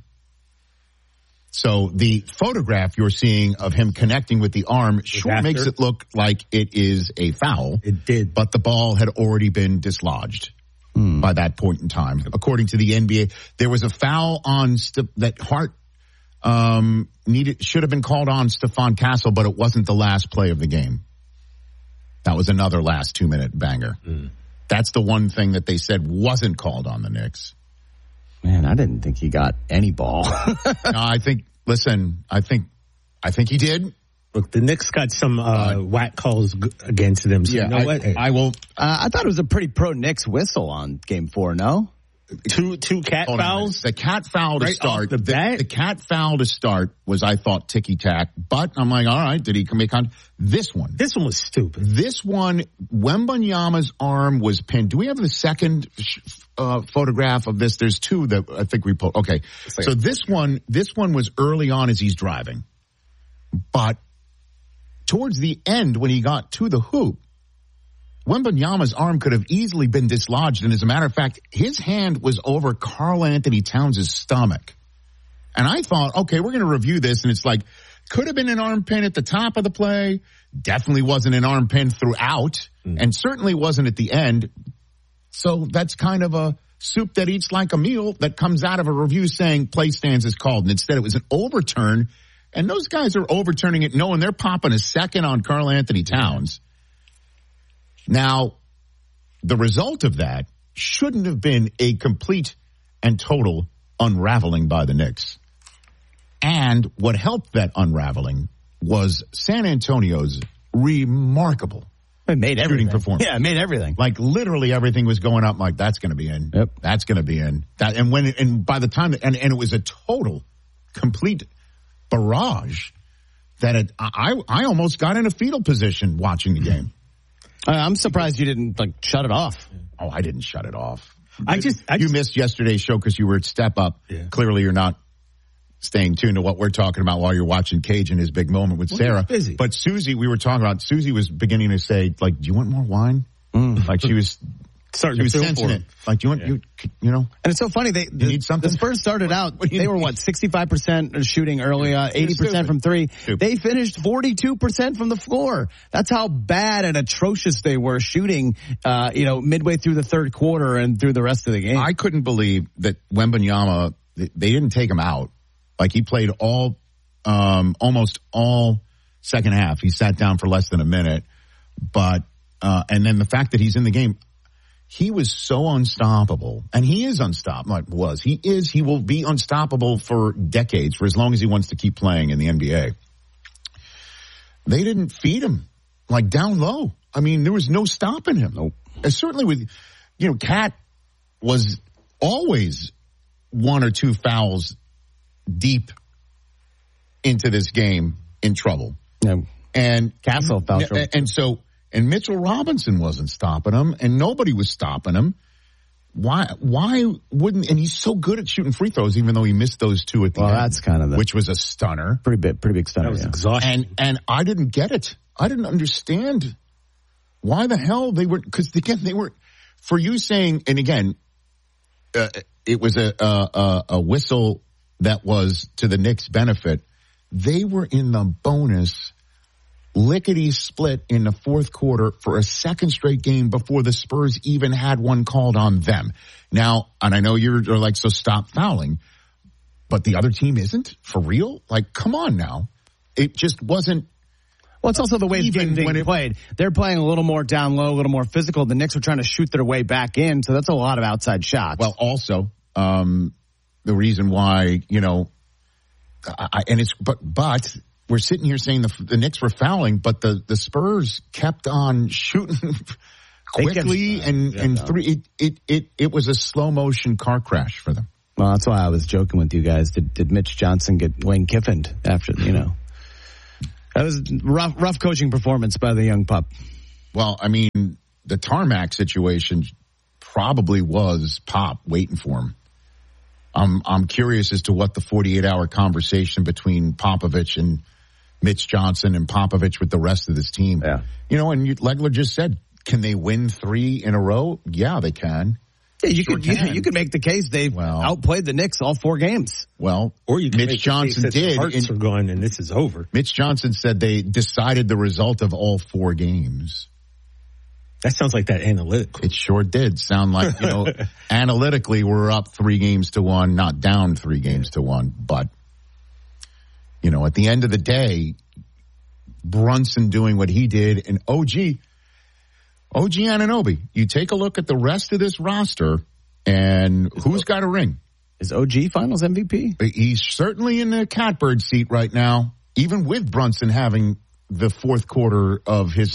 So the photograph you're seeing of him connecting with the arm sure after. makes it look like it is a foul. It did. But the ball had already been dislodged by that point in time. According to the N B A, there was a foul on St- that Hart um, needed should have been called on Stephon Castle, but it wasn't the last play of the game. That was another last two-minute banger. Mm. That's the one thing that they said wasn't called on the Knicks. Man, I didn't think he got any ball. No, I think, listen, I think, I think he did. Look, the Knicks got some uh, whack calls g- against them. So Yeah, you know I, what? Hey, I will. Uh, I thought it was a pretty pro Knicks whistle on game four, no? two two cat Hold on a minute. fouls. The cat foul to Right off start. the bat? The cat foul to start was, I thought, ticky tack. But I'm like, all right, did he make contact? This one. This one was stupid. This one, Wembanyama's arm was pinned. Do we have the second uh, photograph of this? There's two that I think we put. Okay. So this one, this one was early on as he's driving. But towards the end, when he got to the hoop, Wembanyama's arm could have easily been dislodged. And as a matter of fact, his hand was over Karl Anthony Towns' stomach. And I thought, okay, we're going to review this. And it's like, could have been an arm pin at the top of the play. Definitely wasn't an arm pin throughout. Mm. And certainly wasn't at the end. So that's kind of a soup that eats like a meal that comes out of a review saying play stands is called. And instead it was an overturn. And those guys are overturning it knowing they're popping a second on Karl Anthony Towns. Now, the result of that shouldn't have been a complete and total unraveling by the Knicks. And what helped that unraveling was San Antonio's remarkable It made shooting everything. performance. Yeah, it made everything. Like literally everything was going up. Like that's going to be in. Yep. That's going to be in. That and when and by the time and and it was a total, complete barrage that it, I I almost got in a fetal position watching the game. Uh, I'm surprised you didn't like shut it off. Oh, I didn't shut it off. I just, I you just, missed yesterday's show because you were at Step Up. Yeah. Clearly, you're not staying tuned to what we're talking about while you're watching Cage and his big moment with Well, Sarah. he's busy. But Susie, we were talking about. Susie was beginning to say, like, "Do you want more wine?" Mm. Like she was, starting she was to feel sensing for it. him. Like, do you want Yeah. you, you know? And it's so funny. They the, need something? the Spurs started out. What do you They were need? what sixty-five percent shooting early, uh, eighty percent stupid. from three. Stupid. They finished forty-two percent from the floor. That's how bad and atrocious they were shooting. Uh, you know, midway through the third quarter and through the rest of the game. I couldn't believe that Wembanyama. They didn't take him out. Like he played all, um, almost all second half. He sat down for less than a minute, but uh, and then the fact that he's in the game. He was so unstoppable, and he is unstoppable. Like was he is he will be unstoppable for decades, for as long as he wants to keep playing in the N B A. They didn't feed him like down low. I mean, there was no stopping him. Nope. And certainly with, you know, Cat was always one or two fouls deep into this game in trouble. Yeah. And Castle foul trouble. And so. And Mitchell Robinson wasn't stopping him, and nobody was stopping him. Why? Why wouldn't? And he's so good at shooting free throws, even though he missed those two at the Well, end. that's kind of the- which was a stunner. pretty big, pretty big stunner. That was yeah. exhausting. And and I didn't get it. I didn't understand why the hell they were. Because again, they were for you saying. And again, uh, it was a, a a whistle that was to the Knicks' benefit. they were in the bonus lickety split in the fourth quarter for a second straight game before the Spurs even had one called on them. Now, and I know you're, you're like, so stop fouling, but the other team isn't for real. Like, come on now. It just wasn't. Well, it's also the way the game being it, played. They're playing a little more down low, a little more physical. The Knicks were trying to shoot their way back in, so that's a lot of outside shots. Well, also, um, the reason why, you know, I, and it's, but, but we're sitting here saying the, the Knicks were fouling, but the, the Spurs kept on shooting quickly kept, and, yeah, and no. three, it, it, it, it was a slow motion car crash for them. Well, that's why I was joking with you guys. Did, did Mitch Johnson get Lane Kiffined after, you know? That was rough, rough coaching performance by the young pup. Well, I mean, the tarmac situation probably was Pop waiting for him. I'm I'm curious as to what the forty-eight hour conversation between Popovich and Mitch Johnson and Popovich with the rest of this team. Yeah. You know, and you, Legler just said, can they win three in a row? Yeah, they can. Yeah, you sure could you, you could make the case they well, outplayed the Knicks all four games. Well, or you could Mitch make Johnson the case that did. The Hearts are going and this is over. Mitch Johnson said they decided the result of all four games. That sounds like that analytical. It sure did sound like, you know, analytically we're up three games to one, not down three games to one. But, you know, at the end of the day, Brunson doing what he did and O G, O G Anunoby, you take a look at the rest of this roster and who's got a ring? Is O G Finals M V P? He's certainly in the catbird seat right now, even with Brunson having the fourth quarter of his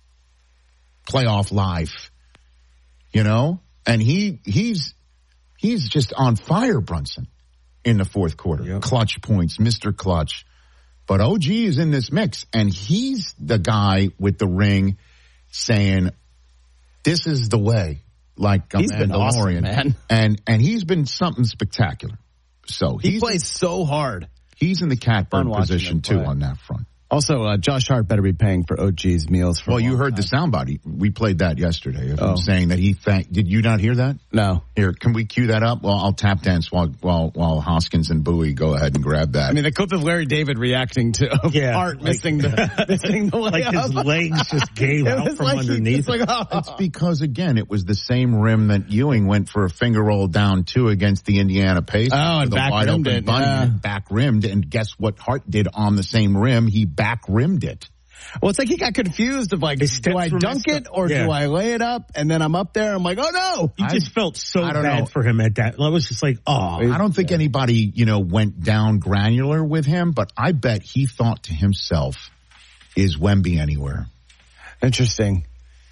playoff life, you know? And he he's he's just on fire, Brunson, in the fourth quarter. Yep. Clutch points, Mister Clutch. But O G is in this mix, and he's the guy with the ring saying, this is the way, like a he's Mandalorian. Been awesome, man. And, and he's been something spectacular. So he he's, plays so hard. He's in the catbird position, too, on that front. Also, uh, Josh Hart better be paying for O G's meals. For well, you heard time. the soundbite. We played that yesterday. Of oh. him saying that he thanked. Did you not hear that? No. Here, can we cue that up? Well, I'll tap dance while while while Hoskins and Bowie go ahead and grab that. I mean, the clip of Larry David reacting to yeah, Hart like, missing the missing the like his legs just gave out from like underneath. Like, oh. It's because again, it was the same rim that Ewing went for a finger roll down two against the Indiana Pacers. Oh, and the back wide rimmed open it. bunny Yeah. and back rimmed, and guess what Hart did on the same rim? He back rimmed it. Well, it's like he got confused of like, do I dunk it or yeah. do I lay it up? And then I'm up there. I'm like, oh no! You just felt so I don't bad know. for him at that. I was just like, oh. I don't think yeah. anybody, you know, went down granular with him, but I bet he thought to himself, "Is Wemby anywhere?" Interesting.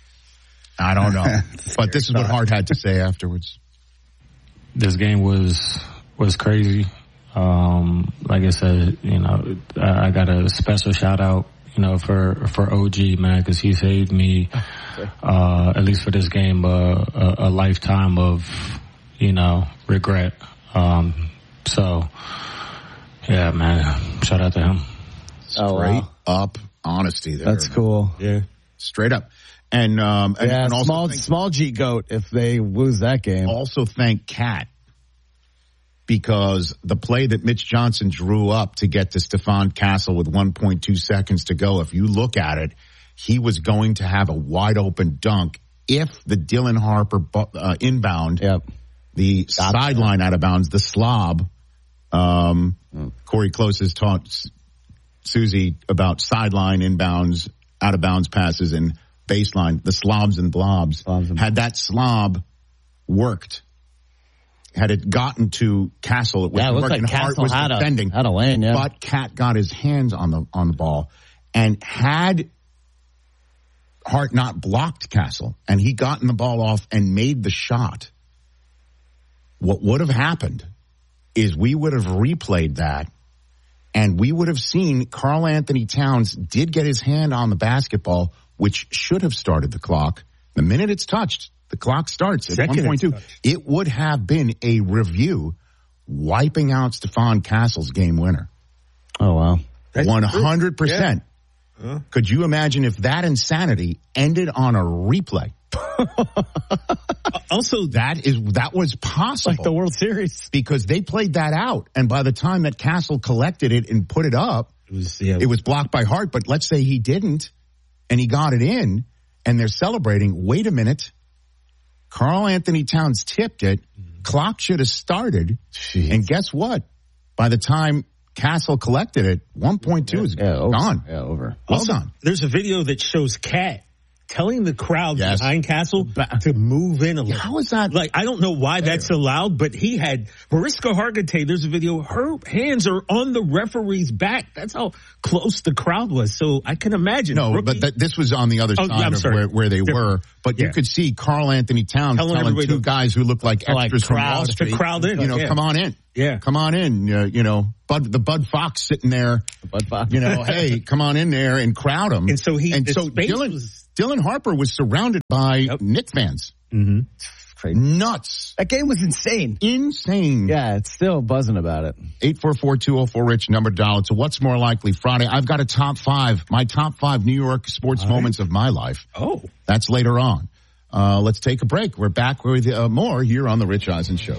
I don't know, but this is what Hart had to say afterwards. This game was was crazy. Um, like I said, you know, I, I got a special shout out. You know, for for O G, man, because he saved me, uh, at least for this game, uh, a, a lifetime of, you know, regret. Um, so, yeah, man, shout out to him. Straight oh, wow. up honesty there. That's cool. Yeah, straight up. And um, and, yeah, and also small thank, small G goat if they lose that game. Also, thank Cat. Because the play that Mitch Johnson drew up to get to Stephon Castle with one point two seconds to go, if you look at it, he was going to have a wide open dunk if the Dylan Harper uh, inbound, yep. the sideline out of bounds, the slob. Um, oh. Corey Close has taught Susie about sideline inbounds, out of bounds passes, and baseline, the slobs and blobs. Slobs and had that slob worked, had it gotten to Castle, it was yeah, it working. Like Hart was had defending. A, had a lane, yeah. But Cat got his hands on the on the ball, and had Hart not blocked Castle, and he gotten the ball off and made the shot, what would have happened is we would have replayed that, and we would have seen Karl Anthony Towns did get his hand on the basketball, which should have started the clock. The minute it's touched, the clock starts at Second one point two. It would have been a review wiping out Stephon Castle's game winner. Oh, wow. That's one hundred percent. Yeah. Huh? Could you imagine if that insanity ended on a replay? Also, that is that was possible. Like the World Series. Because they played that out. And by the time that Castle collected it and put it up, It was, yeah. It was blocked by Hart, but let's say he didn't and he got it in and they're celebrating. Wait a minute. Karl Anthony Towns tipped it. Mm-hmm. Clock should have started. Jeez. And guess what? By the time Castle collected it, one point two is yeah, over. gone. Yeah, over. Well also, done. There's a video that shows Cat telling the crowd yes. behind Castle to move in a little. How is that? Like, I don't know why that's allowed, but he had Mariska Hargitay. There's a video. Her hands are on the referee's back. That's how close the crowd was. So I can imagine. No, rookie, but th- this was on the other oh, side yeah, of sorry. where, where they They're, were. But yeah. you could see Karl Anthony Towns telling, telling two to, guys who look like extras like from crowd, Wall Street, to crowd in. you know, yeah. come on in. Yeah. Come on in. Uh, you know, Bud, the Bud Fox sitting there. The Bud Fox. You know, hey, come on in there and crowd him. And so he, and so Dylan, was... Dylan Harper was surrounded by yep. Knicks fans. Mm-hmm. Crazy. Nuts. That game was insane. Insane. Yeah, it's still buzzing about it. eight four four, two oh four, RICH, number dial. So what's more likely? Friday, I've got a top five, my top five New York sports All moments right. of my life. Oh. That's later on. Uh, let's take a break. We're back with uh, more here on The Rich Eisen Show.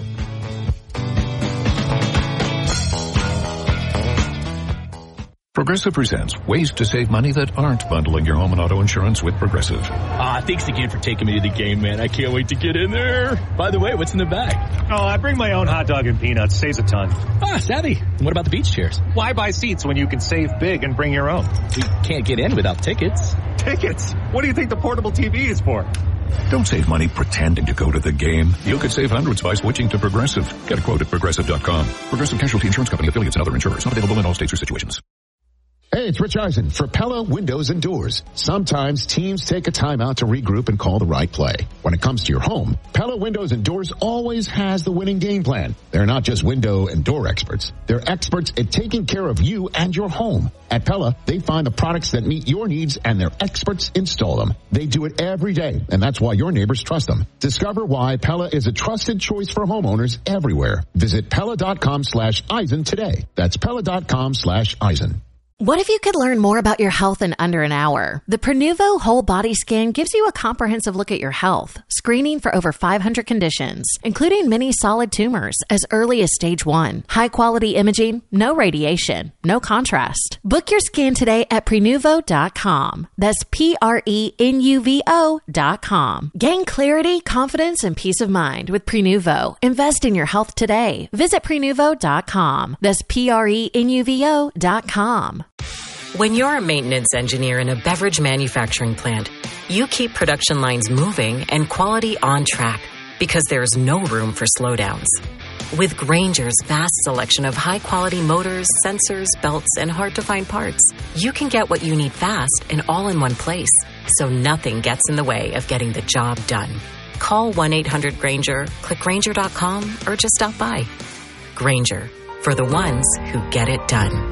Progressive presents ways to save money that aren't bundling your home and auto insurance with Progressive. Ah, thanks again for taking me to the game, man. I can't wait to get in there. By the way, what's in the bag? Oh, I bring my own hot dog and peanuts. Saves a ton. Ah, savvy. And what about the beach chairs? Why buy seats when you can save big and bring your own? We can't get in without tickets. Tickets? What do you think the portable T V is for? Don't save money pretending to go to the game. You could save hundreds by switching to Progressive. Get a quote at Progressive dot com. Progressive Casualty Insurance Company, affiliates, and other insurers. Not available in all states or situations. Hey, it's Rich Eisen for Pella Windows and Doors. Sometimes teams take a timeout to regroup and call the right play. When it comes to your home, Pella Windows and Doors always has the winning game plan. They're not just window and door experts. They're experts at taking care of you and your home. At Pella, they find the products that meet your needs and their experts install them. They do it every day, and that's why your neighbors trust them. Discover why Pella is a trusted choice for homeowners everywhere. Visit Pella.com slash Eisen today. That's Pella.com slash Eisen. What if you could learn more about your health in under an hour? The Prenuvo Whole Body Scan gives you a comprehensive look at your health, screening for over five hundred conditions, including many solid tumors as early as stage one. High quality imaging, no radiation, no contrast. Book your scan today at Prenuvo dot com. That's P R E N U V O dot com. Gain clarity, confidence, and peace of mind with Prenuvo. Invest in your health today. Visit Prenuvo dot com. That's P R E N U V O dot com. When you're a maintenance engineer in a beverage manufacturing plant, you keep production lines moving and quality on track because there's no room for slowdowns. With Grainger's vast selection of high-quality motors, sensors, belts, and hard-to-find parts, you can get what you need fast and all in one place, so nothing gets in the way of getting the job done. Call one eight hundred Grainger, click Grainger dot com, or just stop by. Grainger, for the ones who get it done.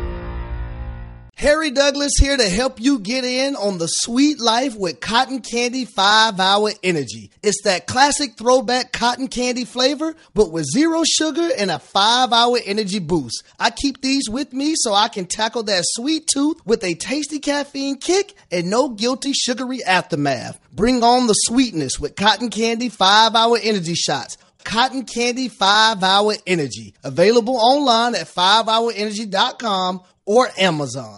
Harry Douglas here to help you get in on the sweet life with Cotton Candy five hour Energy. It's that classic throwback cotton candy flavor, but with zero sugar and a five hour energy boost. I keep these with me so I can tackle that sweet tooth with a tasty caffeine kick and no guilty sugary aftermath. Bring on the sweetness with Cotton Candy five hour Energy shots. Cotton Candy five hour Energy. Available online at five hour energy dot com or Amazon.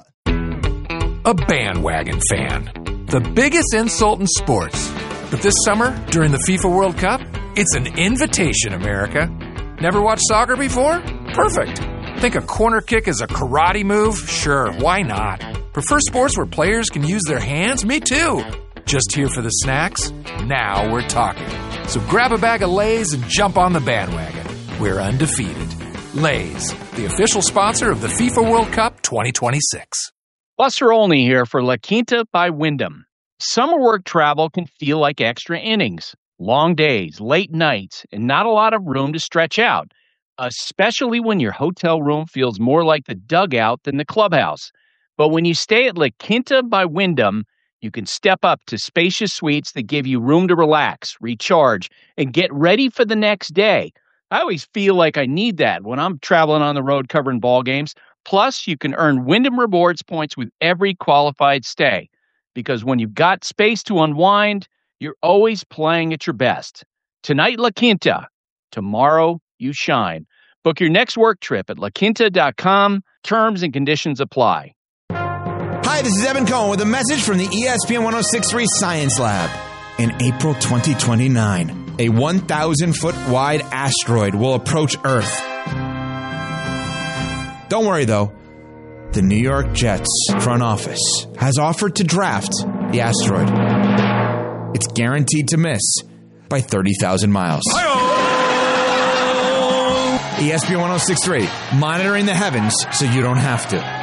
A bandwagon fan. The biggest insult in sports. But this summer, during the FIFA World Cup, it's an invitation, America. Never watched soccer before? Perfect. Think a corner kick is a karate move? Sure, why not? Prefer sports where players can use their hands? Me too. Just here for the snacks? Now we're talking. So grab a bag of Lay's and jump on the bandwagon. We're undefeated. Lay's, the official sponsor of the FIFA World Cup twenty twenty-six. Buster Olney here for La Quinta by Wyndham. Summer work travel can feel like extra innings. Long days, late nights, and not a lot of room to stretch out, especially when your hotel room feels more like the dugout than the clubhouse. But when you stay at La Quinta by Wyndham, you can step up to spacious suites that give you room to relax, recharge, and get ready for the next day. I always feel like I need that when I'm traveling on the road covering ball games. Plus, you can earn Wyndham Rewards points with every qualified stay. Because when you've got space to unwind, you're always playing at your best. Tonight, La Quinta. Tomorrow, you shine. Book your next work trip at La Quinta dot com. Terms and conditions apply. Hi, this is Evan Cohen with a message from the E S P N one oh six point three Science Lab. In April twenty twenty-nine, a one thousand foot wide asteroid will approach Earth. Don't worry, though. The New York Jets front office has offered to draft the asteroid. It's guaranteed to miss by thirty thousand miles. E S P N one oh six point three, monitoring the heavens so you don't have to.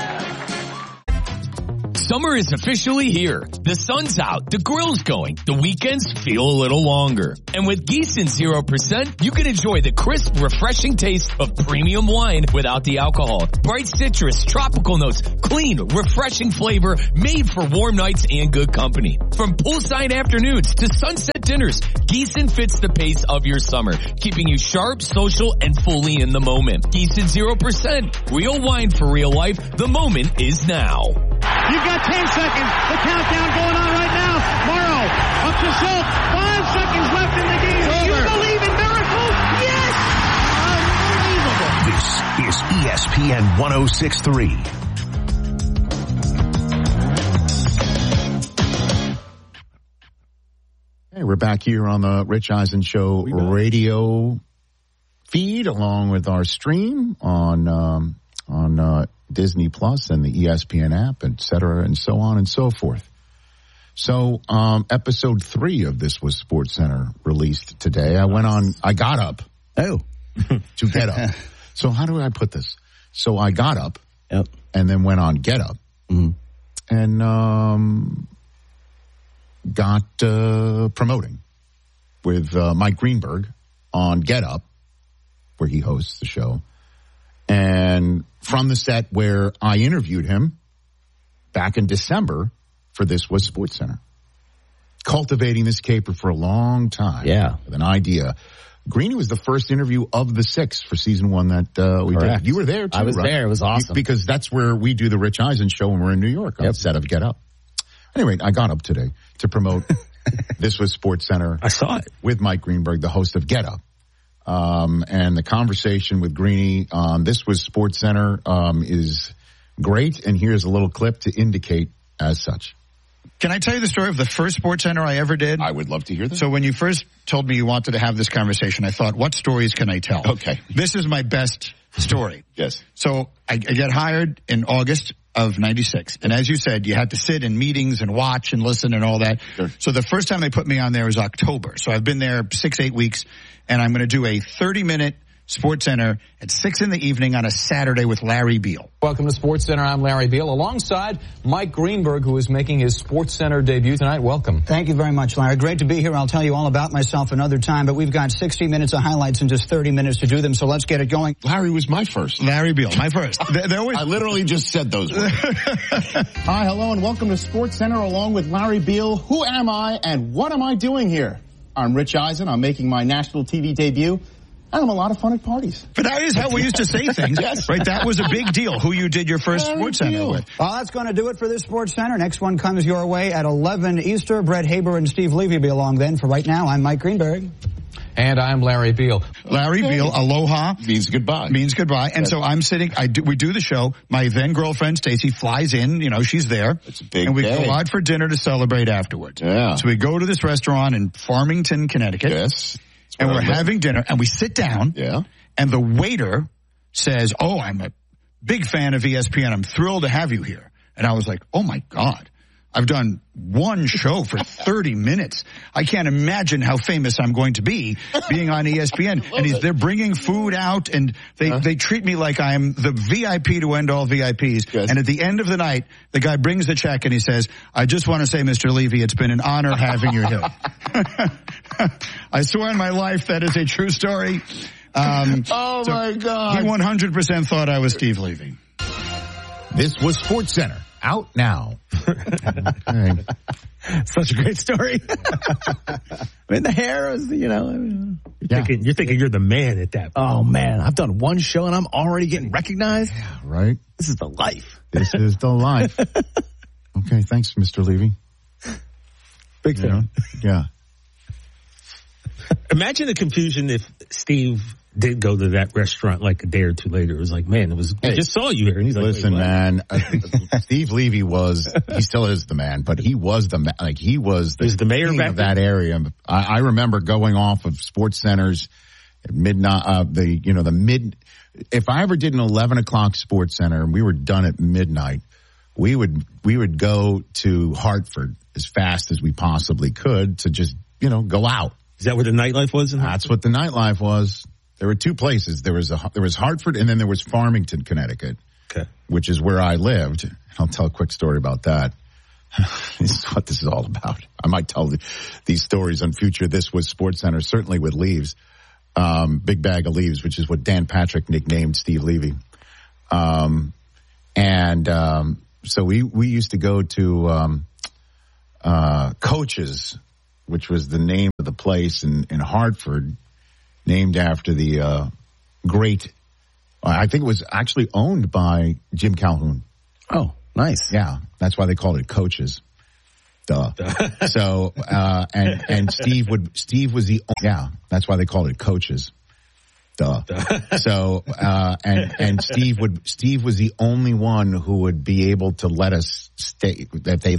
Summer is officially here. The sun's out, the grill's going, the weekends feel a little longer. And with Gießen zero percent, you can enjoy the crisp, refreshing taste of premium wine without the alcohol. Bright citrus, tropical notes, clean, refreshing flavor, made for warm nights and good company. From poolside afternoons to sunset dinners, Gießen fits the pace of your summer, keeping you sharp, social, and fully in the moment. Gießen zero percent, real wine for real life. The moment is now. You've got ten seconds. The countdown going on right now. Morrow up to Schultz. Five seconds left in the game. Do you believe in miracles? Yes! Unbelievable. This is E S P N one oh six point three. Hey, we're back here on the Rich Eisen Show radio feed, along with our stream on um, on uh, Disney Plus and the E S P N app, et cetera, and so on and so forth. So, um, episode three of This Was Sports Center released today. I went on, I got up. Oh. to get up. So how do I put this? So I got up. Yep. And then went on Get Up. Mm-hmm. And, um, got, uh, promoting with, uh, Mike Greenberg on Get Up, where he hosts the show. And from the set where I interviewed him back in December for This Was Sports Center. Cultivating this caper for a long time. Yeah. With an idea. Greeny was the first interview of the six for season one that uh, we Correct. did. You were there, too, I was right? there. It was awesome. Because that's where we do the Rich Eisen show when we're in New York on Yep. the set of Get Up. Anyway, I got up today to promote This Was Sports Center. I saw it. With Mike Greenberg, the host of Get Up. Um, and the conversation with Greeny on This Was Sports Center um, is great. And here's a little clip to indicate as such. Can I tell you the story of the first Sports Center I ever did? I would love to hear that. So when you first told me you wanted to have this conversation, I thought, what stories can I tell? Okay. This is my best story. Yes. So I, I get hired in August of ninety-six. And as you said, you had to sit in meetings and watch and listen and all that. Sure. So the first time they put me on there was October. So I've been there six, eight weeks, and I'm going to do a thirty-minute Sports Center at six in the evening on a Saturday with Larry Beal. Welcome to Sports Center. I'm Larry Beal, alongside Mike Greenberg, who is making his Sports Center debut tonight. Welcome. Thank you very much, Larry. Great to be here. I'll tell you all about myself another time, but we've got sixty minutes of highlights and just thirty minutes to do them, so let's get it going. Larry was my first. Larry Beal, my first. They're, they're always... I literally just said those words. Hi, hello, and welcome to Sports Center along with Larry Beal. Who am I and what am I doing here? I'm Rich Eisen. I'm making my national T V debut. And I'm a lot of fun at parties. But that is how we used to say things. Yes. Right? That was a big deal, who you did your first Larry Sports Center Beal. with. Well, that's going to do it for this Sports Center. Next one comes your way at eleven Easter. Brett Haber and Steve Levy will be along then. For right now, I'm Mike Greenberg. And I'm Larry Beal. Larry Beal, aloha. Means goodbye. Means goodbye. And Yes. so I'm sitting, I do, we do the show. My then girlfriend, Stacy, flies in. You know, she's there. It's a big And we day. go out for dinner to celebrate afterwards. Yeah. So we go to this restaurant in Farmington, Connecticut. Yes. And where we're I live. having dinner, and we sit down. Yeah. And the waiter says, oh, I'm a big fan of E S P N. I'm thrilled to have you here. And I was like, oh, my God. I've done one show for thirty minutes. I can't imagine how famous I'm going to be being on E S P N. And he's, they're bringing food out, and they, huh? they treat me like I'm the V I P to end all V I Ps. Yes. And at the end of the night, the guy brings the check, and he says, I just want to say, Mister Levy, it's been an honor having you here. I swear on my life that is a true story. Um, oh, so my God. He one hundred percent thought I was Steve Levy. This was Sports Center. Out now. Okay. Such a great story. I mean, the hair is, you know. I mean, you're, yeah. thinking, you're thinking you're the man at that point. Oh, man. I've done one show and I'm already getting recognized. Yeah, right. This is the life. This is the life. Okay, thanks, Mister Levy. Big fan. Yeah. Imagine the confusion if Steve did go to that restaurant like a day or two later. It was like, man, it was. I Hey, just saw you here, and he's like, listen, wait, what? man, uh, Steve Levy was, he still is the man, but he was the, ma- like, he was the, He was the mayor king back of that area. I, I remember going off of Sports Centers at midnight, uh, the, you know, the mid, if I ever did an eleven o'clock Sports Center and we were done at midnight, we would, we would go to Hartford as fast as we possibly could to just, you know, go out. Is that where the nightlife was? In That's what the nightlife was. There were two places. There was a, there was Hartford, and then there was Farmington, Connecticut, okay, which is where I lived. I'll tell a quick story about that. This is what this is all about. I might tell the, these stories on future This Was Sports Center, certainly with Leaves, um, Big Bag of Leaves, which is what Dan Patrick nicknamed Steve Levy. Um, and um, so we we used to go to um, uh, Coach's, which was the name of the place in, in Hartford, named after the uh, great, I think it was actually owned by Jim Calhoun. Oh, nice. Yeah, that's why they called it Coaches. Duh. so, uh, and, and Steve would, Steve was the, yeah, that's why they called it Coaches. Duh. so, uh, and, and Steve would, Steve was the only one who would be able to let us stay, that they